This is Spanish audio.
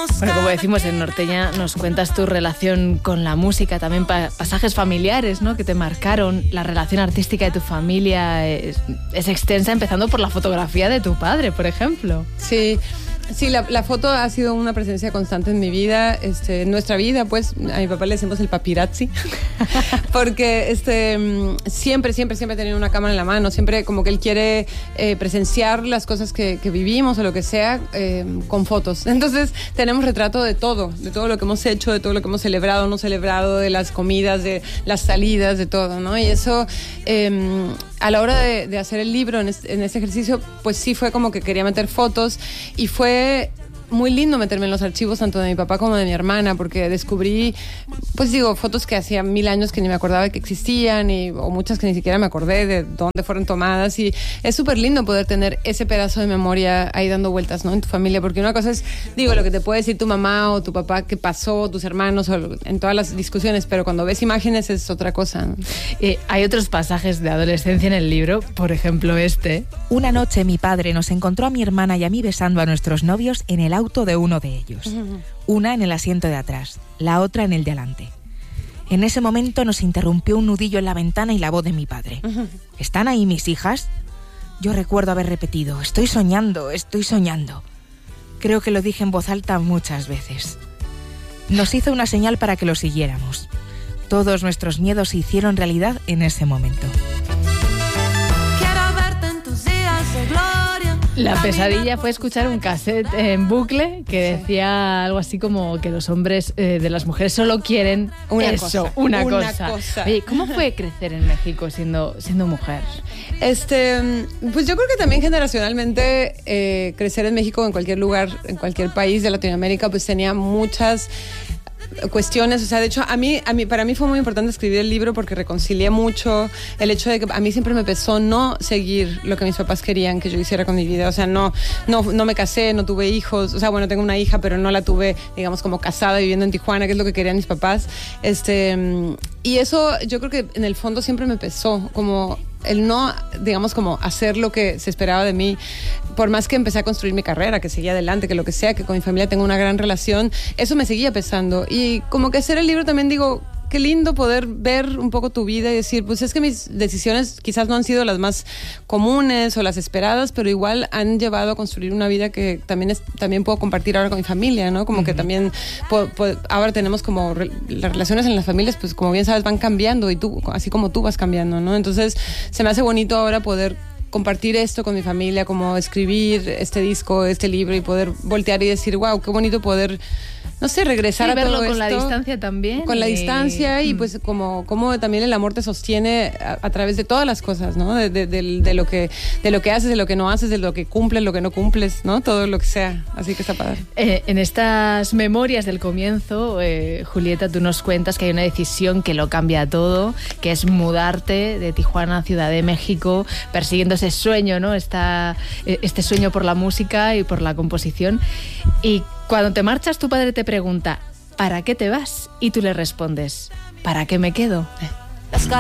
Bueno, como decimos en Norteña, nos cuentas tu relación con la música, también pasajes familiares, ¿no?, que te marcaron. La relación artística de tu familia es extensa, empezando por la fotografía de tu padre, por ejemplo. Sí, la foto ha sido una presencia constante en mi vida, en nuestra vida, pues a mi papá le decimos el paparazzi, porque siempre ha tenido una cámara en la mano, siempre como que él quiere presenciar las cosas que vivimos o lo que sea con fotos. Entonces tenemos retrato de todo lo que hemos hecho, de todo lo que hemos celebrado, no celebrado, de las comidas, de las salidas, de todo, ¿no? Y eso, a la hora de hacer el libro, en ese ejercicio, pues sí fue como que quería meter fotos y fue muy lindo meterme en los archivos tanto de mi papá como de mi hermana, porque descubrí, pues digo, fotos que hacía 1000 años que ni me acordaba que existían o muchas que ni siquiera me acordé de dónde fueron tomadas, y es súper lindo poder tener ese pedazo de memoria ahí dando vueltas, ¿no?, en tu familia, porque una cosa es, digo, lo que te puede decir tu mamá o tu papá que pasó, tus hermanos, o en todas las discusiones, pero cuando ves imágenes es otra cosa, ¿no? Hay otros pasajes de adolescencia en el libro, por ejemplo este. Una noche mi padre nos encontró a mi hermana y a mí besando a nuestros novios en el auto de uno de ellos. Una en el asiento de atrás, la otra en el de adelante. En ese momento nos interrumpió un nudillo en la ventana y la voz de mi padre. ¿Están ahí mis hijas? Yo recuerdo haber repetido, estoy soñando. Creo que lo dije en voz alta muchas veces. Nos hizo una señal para que lo siguiéramos. Todos nuestros miedos se hicieron realidad en ese momento. La pesadilla fue escuchar un cassette en bucle que decía algo así como que los hombres de las mujeres solo quieren una cosa. Oye, ¿cómo fue crecer en México siendo mujer? Pues yo creo que también generacionalmente crecer en México, en cualquier lugar, en cualquier país de Latinoamérica, pues tenía muchas cuestiones, o sea, de hecho para mí fue muy importante escribir el libro porque reconcilié mucho el hecho de que a mí siempre me pesó no seguir lo que mis papás querían que yo hiciera con mi vida, o sea, no me casé, no tuve hijos, o sea, bueno, tengo una hija, pero no la tuve, digamos, como casada viviendo en Tijuana, que es lo que querían mis papás, y eso yo creo que en el fondo siempre me pesó, como el no, digamos, como hacer lo que se esperaba de mí, por más que empecé a construir mi carrera, que seguía adelante, que lo que sea, que con mi familia tengo una gran relación, eso me seguía pesando. Y como que hacer el libro también digo, qué lindo poder ver un poco tu vida y decir, pues es que mis decisiones quizás no han sido las más comunes o las esperadas, pero igual han llevado a construir una vida que también puedo compartir ahora con mi familia, ¿no? Como que también ahora tenemos como las relaciones en las familias, pues como bien sabes, van cambiando y tú, así como tú vas cambiando, ¿no? Entonces se me hace bonito ahora poder compartir esto con mi familia, como escribir este disco, este libro y poder voltear y decir, wow, qué bonito poder, no sé, regresar a verlo todo con esto. La distancia también. Con la distancia y pues como también el amor te sostiene a través de todas las cosas, ¿no? De lo que haces, de lo que no haces, de lo que cumples, lo que no cumples, ¿no? Todo lo que sea. Así que está padre. En estas memorias del comienzo, Julieta, tú nos cuentas que hay una decisión que lo cambia todo, que es mudarte de Tijuana a Ciudad de México, persiguiendo ese sueño, ¿no? Este sueño por la música y por la composición. Y cuando te marchas, tu padre te pregunta, ¿para qué te vas? Y tú le respondes, ¿para qué me quedo?